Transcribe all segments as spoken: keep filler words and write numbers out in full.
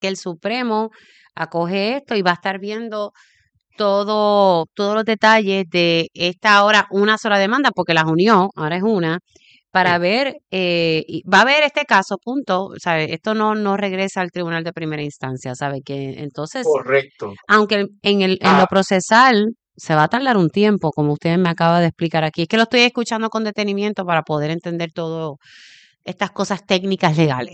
que el Supremo acoge esto y va a estar viendo todo, todos los detalles de esta ahora una sola demanda, porque las unió, ahora es una, para Sí, ver, eh, y va a ver este caso, punto, ¿sabe? Esto no, no regresa al tribunal de primera instancia, ¿sabe? Que entonces, correcto. aunque en el, en lo Ah, procesal se va a tardar un tiempo, como usted me acaba de explicar aquí, es que lo estoy escuchando con detenimiento para poder entender todo estas cosas técnicas legales.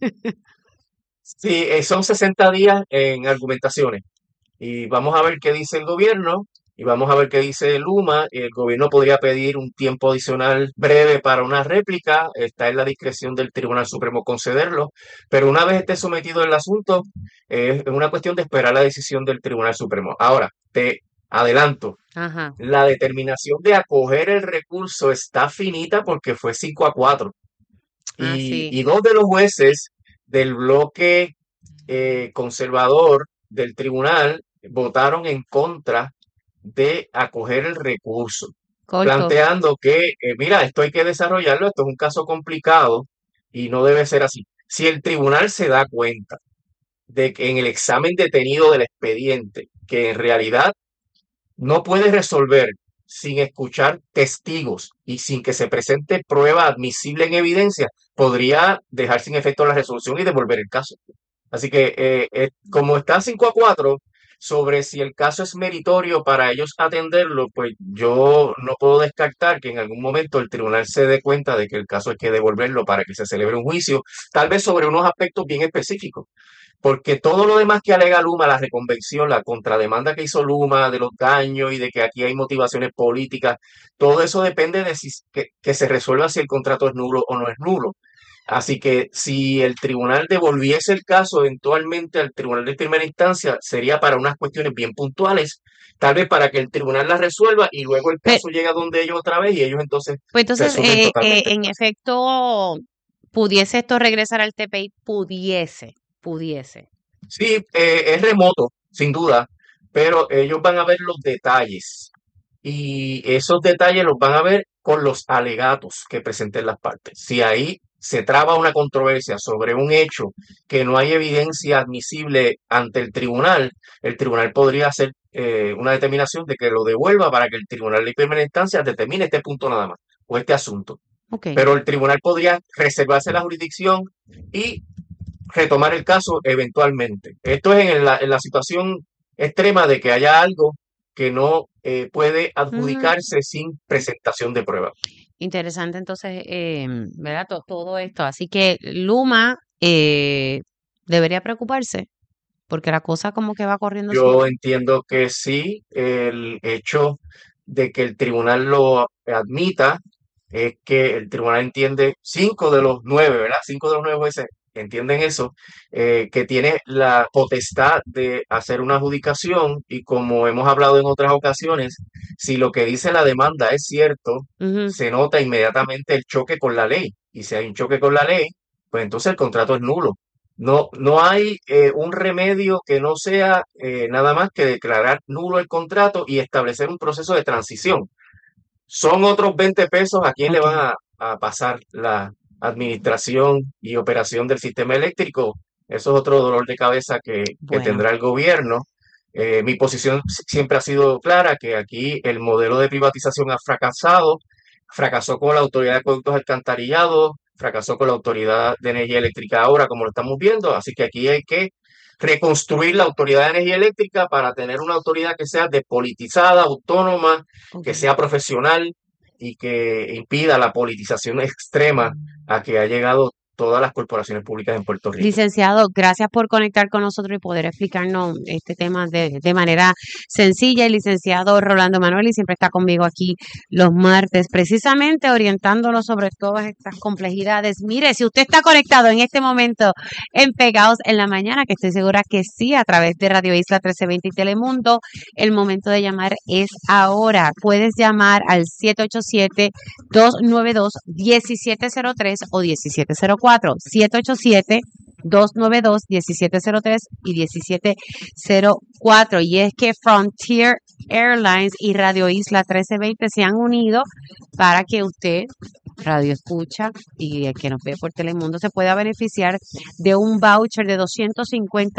sí, eh, son sesenta días en argumentaciones. Y vamos a ver qué dice el gobierno y vamos a ver qué dice Luma. El gobierno podría pedir un tiempo adicional breve para una réplica. Está en la discreción del Tribunal Supremo concederlo. Pero una vez esté sometido el asunto, eh, es una cuestión de esperar la decisión del Tribunal Supremo. Ahora, te adelanto, Ajá, la determinación de acoger el recurso está finita porque fue cinco a cuatro. ah, Y, sí, y dos de los jueces del bloque eh, conservador del tribunal votaron en contra de acoger el recurso, corto. planteando que, eh, mira, esto hay que desarrollarlo, esto es un caso complicado y no debe ser así. Si el tribunal se da cuenta de que en el examen detenido del expediente, que en realidad no puede resolver sin escuchar testigos y sin que se presente prueba admisible en evidencia, podría dejar sin efecto la resolución y devolver el caso. Así que eh, eh, como está cinco a cuatro sobre si el caso es meritorio para ellos atenderlo, pues yo no puedo descartar que en algún momento el tribunal se dé cuenta de que el caso hay que devolverlo para que se celebre un juicio, tal vez sobre unos aspectos bien específicos. Porque todo lo demás que alega Luma, la reconvención, la contrademanda que hizo Luma de los daños y de que aquí hay motivaciones políticas, todo eso depende de si que, que se resuelva si el contrato es nulo o no es nulo. Así que si el tribunal devolviese el caso eventualmente al tribunal de primera instancia, sería para unas cuestiones bien puntuales, tal vez para que el tribunal las resuelva y luego el Pero, caso llega donde ellos otra vez y ellos entonces pues entonces, resuelven eh, eh, totalmente el en caso. efecto, pudiese esto regresar al T P I, pudiese, pudiese. Sí, eh, es remoto, sin duda, pero ellos van a ver los detalles y esos detalles los van a ver con los alegatos que presenten las partes. Si ahí se traba una controversia sobre un hecho que no hay evidencia admisible ante el tribunal, el tribunal podría hacer eh, una determinación de que lo devuelva para que el tribunal de primera instancia determine este punto nada más o este asunto. Ok. Pero el tribunal podría reservarse la jurisdicción y retomar el caso eventualmente. Esto es en la, en la situación extrema de que haya algo que no eh, puede Mm, adjudicarse sin presentación de prueba. interesante entonces, eh, ¿verdad? To- todo esto. Así que Luma eh, debería preocuparse porque la cosa como que va corriendo su... Yo entiendo que sí, el hecho de que el tribunal lo admita es que el tribunal entiende, cinco de los nueve, ¿verdad? Cinco de los nueve jueces entienden eso, eh, que tiene la potestad de hacer una adjudicación y como hemos hablado en otras ocasiones, si lo que dice la demanda es cierto, Ujú. se nota inmediatamente el choque con la ley. Y si hay un choque con la ley, pues entonces el contrato es nulo. No, no hay eh, un remedio que no sea eh, nada más que declarar nulo el contrato y establecer un proceso de transición. Son otros veinte pesos a quién le Ok, van a, a pasar la administración y operación del sistema eléctrico. Eso es otro dolor de cabeza que, que bueno. tendrá el gobierno. Eh, mi posición si- siempre ha sido clara, que aquí el modelo de privatización ha fracasado, fracasó con la Autoridad de Acueductos Alcantarillados, fracasó con la Autoridad de Energía Eléctrica ahora, como lo estamos viendo, así que aquí hay que reconstruir la Autoridad de Energía Eléctrica para tener una autoridad que sea despolitizada, autónoma, Ok. que sea profesional y que impida la politización extrema a que ha llegado todas las corporaciones públicas en Puerto Rico. Licenciado, gracias por conectar con nosotros y poder explicarnos este tema de, de manera sencilla. El licenciado Rolando Manuel siempre está conmigo aquí los martes, precisamente orientándonos sobre todas estas complejidades. Mire, si usted está conectado en este momento en Pegados en la Mañana, que estoy segura que sí, a través de Radio Isla trece veinte y Telemundo, el momento de llamar es ahora. Puedes llamar al siete ocho siete, dos nueve dos, uno siete cero tres o diecisiete cero cuatro. siete ocho siete, dos nueve dos, diecisiete cero tres y diecisiete cero cuatro. Y es que Frontier Airlines y Radio Isla trece veinte se han unido para que usted, Radio Escucha y el que nos ve por Telemundo, se pueda beneficiar de un voucher de doscientos cincuenta